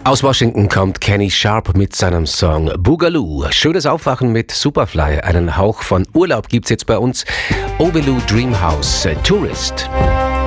Aus Washington kommt Kenny Sharp mit seinem Song Boogaloo. Schönes Aufwachen mit Superfly. Einen Hauch von Urlaub gibt's jetzt bei uns. Obelooo Dreamhouse, Tourist.